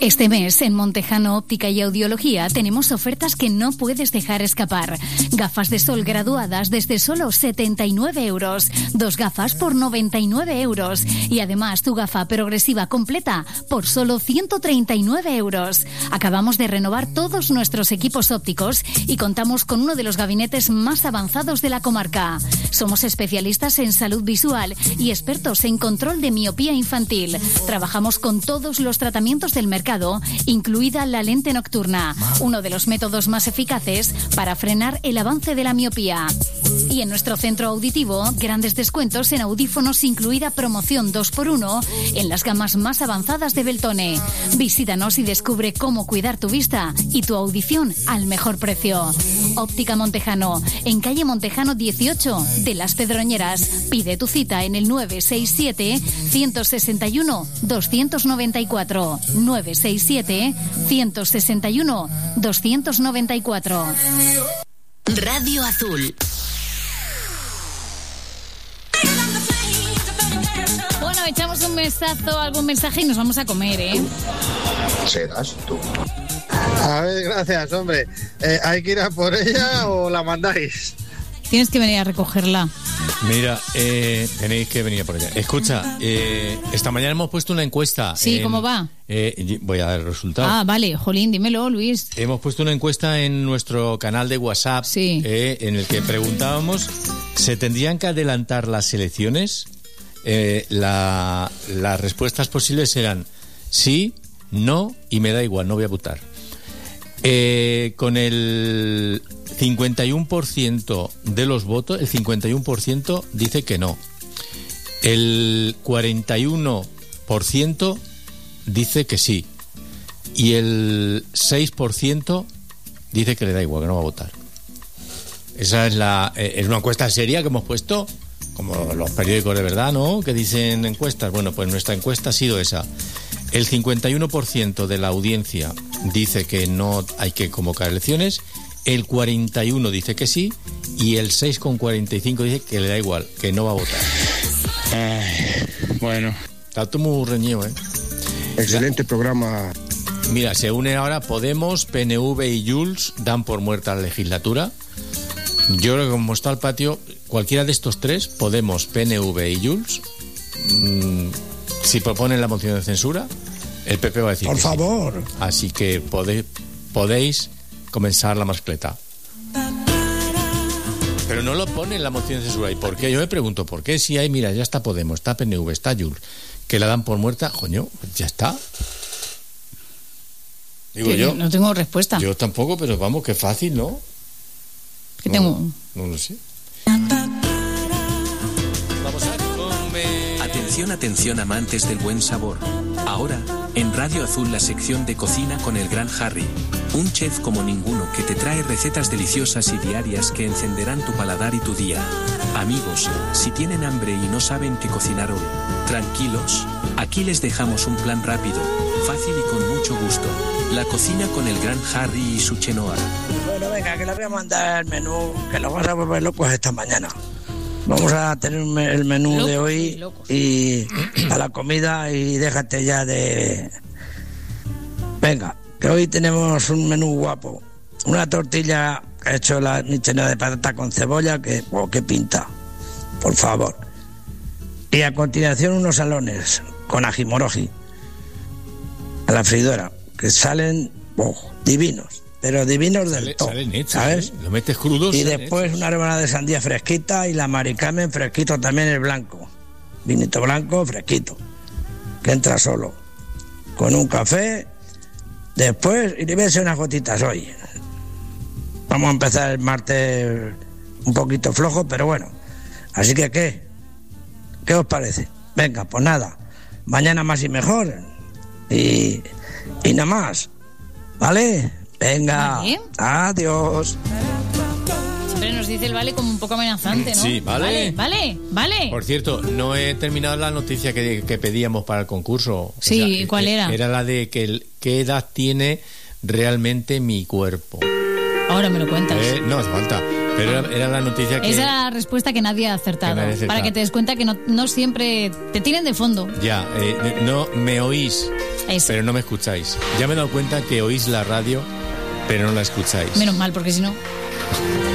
Este mes en Montejano Óptica y Audiología tenemos ofertas que no puedes dejar escapar. Gafas de sol graduadas desde solo 79 euros. 2 gafas por 99 euros. Y además tu gafa progresiva completa por solo 139 euros. Acabamos de renovar todos nuestros equipos ópticos y contamos con uno de los gabinetes más avanzados de la comarca. Somos especialistas en salud visual y expertos en control de miopía infantil. Trabajamos con todos los tratamientos del mercado, incluida la lente nocturna, uno de los métodos más eficaces para frenar el avance de la miopía. Y en nuestro centro auditivo, grandes descuentos en audífonos, incluida promoción 2x1 en las gamas más avanzadas de Beltone. Visítanos y descubre cómo cuidar tu vista y tu audición al mejor precio. Óptica Montejano, en calle Montejano 18 de Las Pedroñeras. Pide tu cita en el 967 161 294. 967 161 294. Radio Azul. Bueno, echamos algún mensaje y nos vamos a comer, ¿eh? Serás tú. A ver, gracias, hombre. ¿Hay que ir a por ella o la mandáis? Tienes que venir a recogerla. Mira, tenéis que venir por ella. Escucha, esta mañana hemos puesto una encuesta. Sí, ¿cómo va? Voy a dar el resultado. Ah, vale, jolín, dímelo, Luis. Hemos puesto una encuesta en nuestro canal de WhatsApp, sí. En el que preguntábamos, ¿se tendrían que adelantar las elecciones? Las respuestas posibles eran sí, no y me da igual, no voy a votar. Con el 51% de los votos, el 51% dice que no. El 41% dice que sí. Y el 6% dice que le da igual, que no va a votar. Esa es es una encuesta seria que hemos puesto, como los periódicos de verdad, ¿no? Que dicen encuestas. Bueno, pues nuestra encuesta ha sido esa. El 51% de la audiencia dice que no hay que convocar elecciones, el 41% dice que sí y el 6,45% dice que le da igual, que no va a votar. Bueno. Está todo muy reñido, ¿eh? Excelente programa. Mira, se une ahora Podemos, PNV y Junts, dan por muerta la legislatura. Yo creo que como está el patio, cualquiera de estos tres, Podemos, PNV y Junts, si proponen la moción de censura, el PP va a decir por que favor. Sí. Así que podéis comenzar la mascleta. Pero no lo ponen la moción de censura. ¿Y por qué? Yo me pregunto, ¿por qué? Si hay, mira, ya está Podemos, está PNV, está Junts, que la dan por muerta, coño, ya está. Digo yo. No tengo respuesta. Yo tampoco, pero vamos, qué fácil, ¿no? ¿Qué tengo? No lo sé. Atención amantes del buen sabor. Ahora, en Radio Azul la sección de cocina con el gran Harry. Un chef como ninguno que te trae recetas deliciosas y diarias que encenderán tu paladar y tu día. Amigos, si tienen hambre y no saben qué cocinar hoy, tranquilos, aquí les dejamos un plan rápido, fácil y con mucho gusto. La cocina con el gran Harry y su chenoa. Bueno, venga, que le voy a mandar el menú, que lo vas a volver locos esta mañana. Vamos a tener el menú de hoy y a la comida y déjate ya de... Venga, que hoy tenemos un menú guapo. Una tortilla que ha hecho la michelada de patata con cebolla, que pinta, por favor. Y a continuación unos salones con ajimoroji a la freidora, que salen divinos. Pero divinos del todo, ¿sabes? Lo metes crudo. Y después hechos. Una rebanada de sandía fresquita y la maricamen fresquito también, el blanco. Vinito blanco fresquito, que entra solo. Con un café, después, y le voy a echar unas gotitas hoy. Vamos a empezar el martes un poquito flojo, pero bueno. Así que, ¿qué os parece? Venga, pues nada, mañana más y mejor. Y nada más, ¿vale? Venga, ¿vale? Adiós. Siempre nos dice el vale como un poco amenazante, ¿no? Sí, vale. Vale. Por cierto, no he terminado la noticia que pedíamos para el concurso. Sí, o sea, ¿cuál era? Era la de qué edad tiene realmente mi cuerpo. Ahora me lo cuentas. No hace falta. Pero era la noticia que... Esa era la respuesta que nadie ha acertado. Para que te des cuenta que no siempre te tienen de fondo. Ya, no me oís Eso. pero no me escucháis. Ya me he dado cuenta que oís la radio, pero no la escucháis. Menos mal, porque si no...